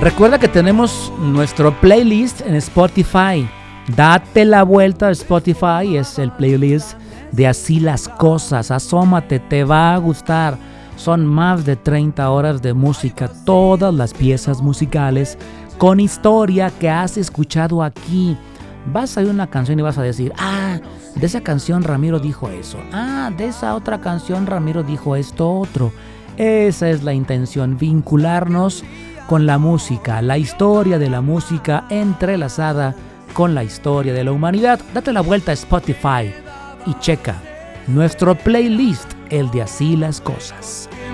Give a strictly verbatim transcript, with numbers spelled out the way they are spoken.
Recuerda que tenemos nuestro playlist en Spotify. Date la vuelta a Spotify, es el playlist de Así las Cosas. Asómate, te va a gustar. Son más de treinta horas de música, todas las piezas musicales con historia que has escuchado aquí. Vas a oír una canción y vas a decir, ah, de esa canción Ramiro dijo eso. Ah, de esa otra canción Ramiro dijo esto otro. Esa es la intención, vincularnos con la música, la historia de la música entrelazada con la historia de la humanidad. Date la vuelta a Spotify y checa nuestro playlist, el de Así las Cosas.